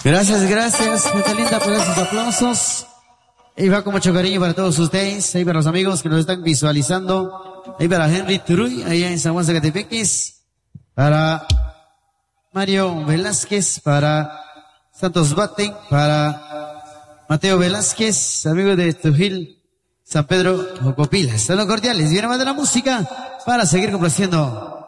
Gracias, gracias, gente linda, por esos aplausos. Y va con mucho cariño para todos ustedes, ahí para los amigos que nos están visualizando, ahí para Henry Turuy, allá en San Juan Zacatepeques, para Mario Velázquez, para Santos Baten, para Mateo Velázquez, amigo de Tujil, San Pedro Jocopilas. Saludos cordiales, viene más de la música para seguir complaciendo